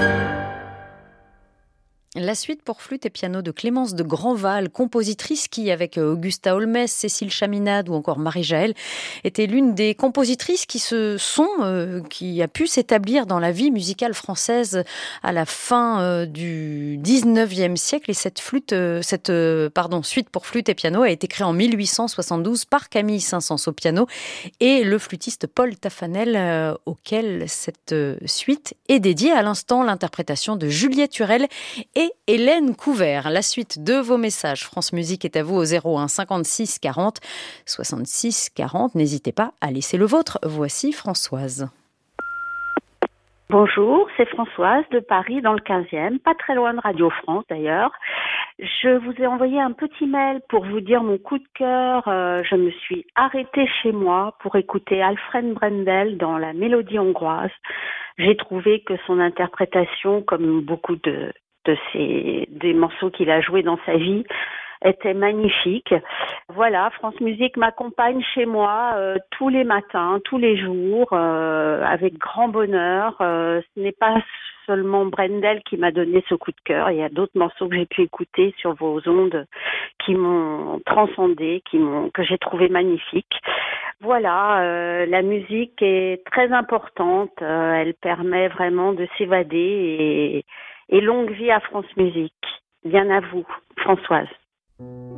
La suite pour flûte et piano de Clémence de Grandval, compositrice qui, avec Augusta Holmès, Cécile Chaminade ou encore Marie-Jaël, était l'une des compositrices qui a pu s'établir dans la vie musicale française à la fin du 19e siècle. Et cette suite pour flûte et piano a été créée en 1872 par Camille Saint-Saëns au piano et le flûtiste Paul Taffanel, auquel cette suite est dédiée. À l'instant, l'interprétation de Juliette Hurel et Hélène Couvert. La suite de vos messages France Musique est à vous au 01 56 40 66 40. N'hésitez pas à laisser le vôtre. Voici Françoise. Bonjour, c'est Françoise de Paris dans le 15e, pas très loin de Radio France d'ailleurs. Je vous ai envoyé un petit mail pour vous dire mon coup de cœur. Je me suis arrêtée chez moi pour écouter Alfred Brendel dans La Mélodie hongroise. J'ai trouvé que son interprétation, comme beaucoup des morceaux qu'il a joués dans sa vie, était magnifique. Voilà, France Musique m'accompagne chez moi tous les matins, tous les jours, avec grand bonheur. Ce n'est pas seulement Brendel qui m'a donné ce coup de cœur. Il y a d'autres morceaux que j'ai pu écouter sur vos ondes qui m'ont transcendé, que j'ai trouvé magnifiques. Voilà, la musique est très importante. Elle permet vraiment de s'évader et longue vie à France Musique. Bien à vous, Françoise.